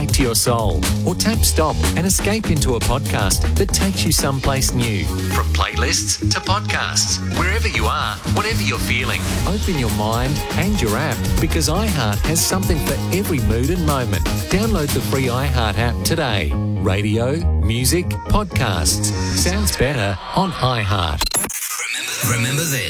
straight to your soul. Or tap stop and escape into a podcast that takes you someplace new. From playlists to podcasts, wherever you are, whatever you're feeling, open your mind and your app, because iHeart has something for every mood and moment. Download the free iHeart app today. Radio, music, podcasts. Sounds better on iHeart. Remember this.